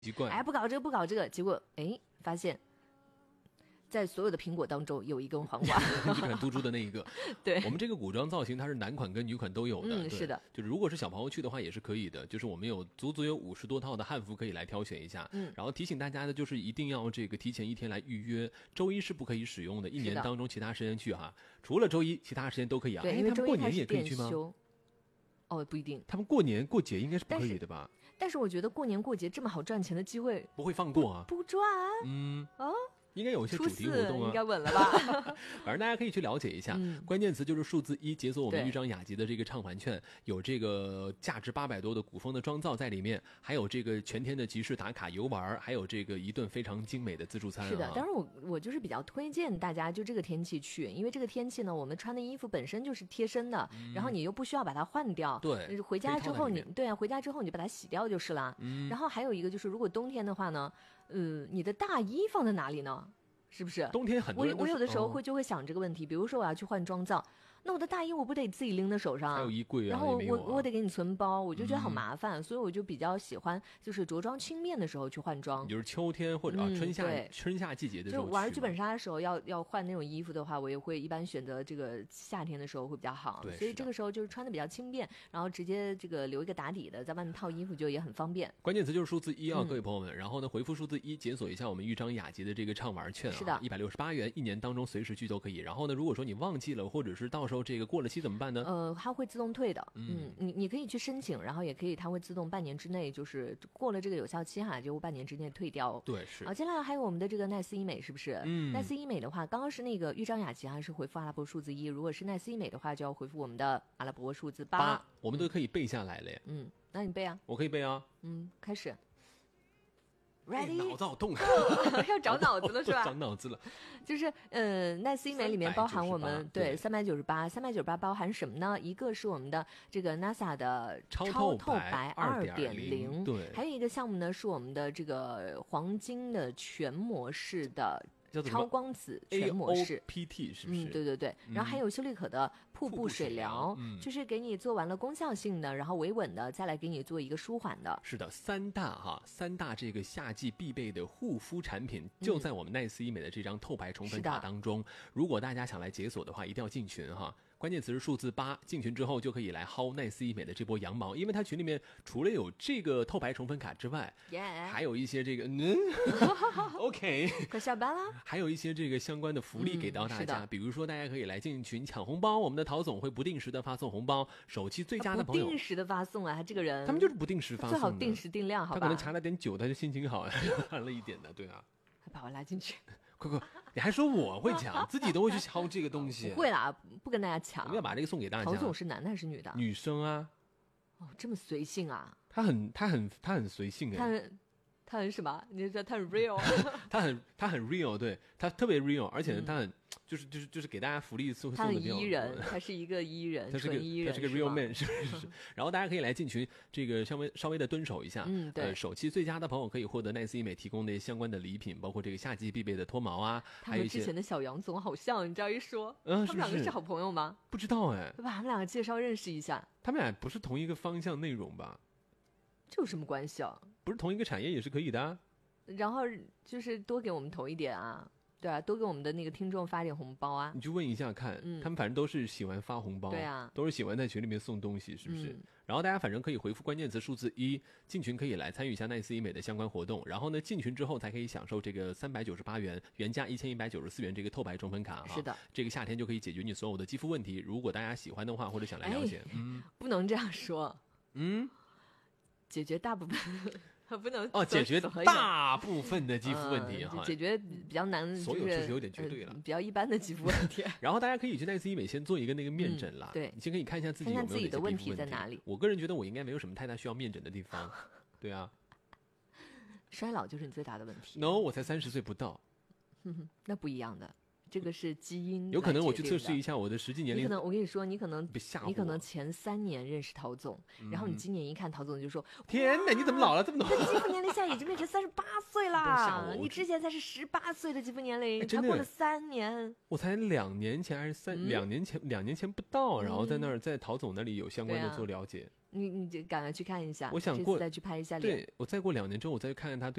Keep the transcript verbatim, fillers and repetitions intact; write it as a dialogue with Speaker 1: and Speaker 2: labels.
Speaker 1: 奇怪，
Speaker 2: 哎，不搞这个不搞这个，结果哎发现在所有的苹果当中有一根黄瓜
Speaker 1: 一款突出的那一个。
Speaker 2: 对，
Speaker 1: 我们这个古装造型它是男款跟女款都有的。
Speaker 2: 嗯，是的，
Speaker 1: 就是如果是小朋友去的话也是可以的，就是我们有足足有五十多套的汉服可以来挑选一下。
Speaker 2: 嗯，
Speaker 1: 然后提醒大家的就是一定要这个提前一天来预约，周一是不可以使用的，一年当中其他时间去哈，除了周一其他时间都可以啊。
Speaker 2: 对，因为周一
Speaker 1: 过年也可以去吗？
Speaker 2: 哦，不一定，
Speaker 1: 他们过年过节应该是不可以的吧？
Speaker 2: 但是我觉得过年过节这么好赚钱的机会
Speaker 1: 不会放过啊，
Speaker 2: 不赚。
Speaker 1: 嗯
Speaker 2: 哦，
Speaker 1: 应该有一些主题活动啊，
Speaker 2: 应该稳了吧？
Speaker 1: 反正大家可以去了解一下，
Speaker 2: 嗯、
Speaker 1: 关键词就是数字一，解锁我们豫章雅集的这个畅还券，有这个价值八百多的古风的妆造在里面，还有这个全天的集市打卡游玩，还有这个一顿非常精美的自助餐、啊。
Speaker 2: 是的，当然我我就是比较推荐大家就这个天气去，因为这个天气呢，我们穿的衣服本身就是贴身的，嗯、然后你又不需要把它换掉，
Speaker 1: 对，
Speaker 2: 回家之后你对啊，回家之后你就把它洗掉就是了。嗯、然后还有一个就是，如果冬天的话呢，呃，你的大衣放在哪里呢？是不是
Speaker 1: 冬天很多人
Speaker 2: 我我有的时候会就会想这个问题，哦、比如说我要去换妆造，那我的大衣我不得自己拎在手上，
Speaker 1: 还有衣柜啊，
Speaker 2: 然后我、
Speaker 1: 啊、
Speaker 2: 我得给你存包，我就觉得好麻烦，嗯、所以我就比较喜欢就是着装轻便的时候去换装，
Speaker 1: 就是秋天或者、嗯、啊春夏春夏季节的时候，
Speaker 2: 就玩剧本杀的时候要要换那种衣服的话，我也会一般选择这个夏天的时候会比较好，所以这个时候就是穿的比较轻便，然后直接这个留一个打底的，在外面套衣服就也很方便。
Speaker 1: 关键词就是数字一啊，嗯、各位朋友们，然后呢回复数字一解锁一下我们豫章雅集的这个畅玩券啊，
Speaker 2: 是的，
Speaker 1: 一百六十八元。一年当中随时去都可以。然后呢，如果说你忘记了，或者是到时候这个过了期怎么办呢？
Speaker 2: 呃，它会自动退的。嗯，嗯你你可以去申请，然后也可以，它会自动半年之内，就是过了这个有效期哈，就半年之内退掉。
Speaker 1: 对，是。
Speaker 2: 啊，接下来还有我们的这个奈斯医美，是不是？
Speaker 1: 嗯。
Speaker 2: 奈斯医美的话，刚刚是那个豫章雅集还是回复阿拉伯数字一？如果是奈斯医美的话，就要回复我们的阿拉伯数字八。
Speaker 1: 八，我们都可以背下来了耶。
Speaker 2: 嗯，那你背啊。
Speaker 1: 我可以背啊。
Speaker 2: 嗯，开始。Ready？、
Speaker 1: 脑子好痛啊！
Speaker 2: 要找脑子了是吧？
Speaker 1: 长脑子了。
Speaker 2: 就是呃，奈斯医美里面包含我们对三百九十八，三百九十八包含什么呢？一个是我们的这个 N A S A 的
Speaker 1: 超
Speaker 2: 透白二点零，
Speaker 1: 对，
Speaker 2: 还有一个项目呢是我们的这个黄金的全模式的。超光子全模式
Speaker 1: P T 是不是？
Speaker 2: 嗯，对对对。然后还有修丽可的瀑布水疗，
Speaker 1: 嗯、
Speaker 2: 就是给你做完了功效性的，然后维稳的，再来给你做一个舒缓的。
Speaker 1: 是的，三大哈，三大这个夏季必备的护肤产品，就在我们奈斯医美的这张透白宠粉卡当中。如果大家想来解锁的话，一定要进群哈。关键词是数字八，进群之后就可以来薅奈斯医美的这波羊毛，因为它群里面除了有这个透白宠粉卡之外，
Speaker 2: yeah.
Speaker 1: 还有一些这个嗯，OK，
Speaker 2: 快下班了，
Speaker 1: 还有一些这个相关的福利给到大家，
Speaker 2: 嗯、
Speaker 1: 比如说大家可以来进群抢红包，我们的陶总会不定时的发送红包，手气最佳的朋友、
Speaker 2: 啊、不定时的发送啊，这个人
Speaker 1: 他们就是不定时发送，
Speaker 2: 最好定时定量，好吧？
Speaker 1: 他可能查了点酒，他就心情好，玩了一点的，对啊。
Speaker 2: 还把我拉进去，
Speaker 1: 快快！你还说我会抢，自己都会去敲这个东西。
Speaker 2: 不会啦，不跟大家抢。
Speaker 1: 我们要把这个送给大家。
Speaker 2: 陶总是男的还是女的？
Speaker 1: 女生啊。
Speaker 2: 哦，这么随性啊！
Speaker 1: 他很，他很，他很随性哎。
Speaker 2: 他很，他很什么？你说他很 real？
Speaker 1: 他很，他很 real， 对他特别 real， 而且他很。嗯就是就是就是给大家福利送送的
Speaker 2: 他很伊人，他是一个伊人，
Speaker 1: 他是个他是个 real man， 是是是。然后大家可以来进群，这个稍微稍微的蹲守一下。
Speaker 2: 嗯，对。
Speaker 1: 呃，手气最佳的朋友可以获得奈斯医美提供的相关的礼品，包括这个夏季必备的脱毛啊，还有一些。
Speaker 2: 之前的小杨总好像，你这样一说，
Speaker 1: 嗯，
Speaker 2: 他们两个是好朋友吗？
Speaker 1: 不知道哎，
Speaker 2: 把他们两个介绍认识一下。
Speaker 1: 他们俩不是同一个方向内容吧？
Speaker 2: 这有什么关系啊？
Speaker 1: 不是同一个产业也是可以的啊。
Speaker 2: 然后就是多给我们投一点啊。对啊，多给我们的那个听众发点红包啊！
Speaker 1: 你去问一下看，嗯、他们反正都是喜欢发红包，
Speaker 2: 对啊，
Speaker 1: 都是喜欢在群里面送东西，是不是？
Speaker 2: 嗯、
Speaker 1: 然后大家反正可以回复关键词数字一进群，可以来参与一下奈斯医美的相关活动。然后呢，进群之后才可以享受这个三百九十八元原价一千一百九十四元这个透白宠粉卡哈。
Speaker 2: 是的，
Speaker 1: 这个夏天就可以解决你所有的肌肤问题。如果大家喜欢的话，或者想来了解，
Speaker 2: 哎、
Speaker 1: 嗯，
Speaker 2: 不能这样说，
Speaker 1: 嗯，
Speaker 2: 解决大部分。不能
Speaker 1: 哦，解决大部分的肌肤问题哈、
Speaker 2: 嗯，解决比较难，
Speaker 1: 所有确实有点绝对了、
Speaker 2: 呃，比较一般的肌肤问题。
Speaker 1: 然后大家可以去奈斯医美先做一个那个面诊啦，
Speaker 2: 嗯、对，
Speaker 1: 你先可以看一下自己有没有
Speaker 2: 看看自己的问
Speaker 1: 题
Speaker 2: 在哪里。
Speaker 1: 我个人觉得我应该没有什么太大需要面诊的地方，对啊。
Speaker 2: 衰老就是你最大的问题。
Speaker 1: No， 我才三十岁不到。
Speaker 2: 嗯，那不一样的。这个是基因，
Speaker 1: 有可能我去测试一下我的实际年龄。
Speaker 2: 你可能，我跟你说，你可能
Speaker 1: 别吓我，
Speaker 2: 你可能前三年认识陶总，嗯、然后你今年一看陶总就说：“
Speaker 1: 天哪，你怎么老了这么多？”
Speaker 2: 他肌肤年龄现在已经变成三十八岁啦！你之前才是十八岁的肌肤年龄，才过了三年。
Speaker 1: 我才两年前还是三、嗯、两年前两年前不到，然后在那儿在陶总那里有相关的做了解。
Speaker 2: 你你就赶快去看一下，
Speaker 1: 我想过
Speaker 2: 再去拍一下脸。
Speaker 1: 对，我再过两年之后，我再看看他对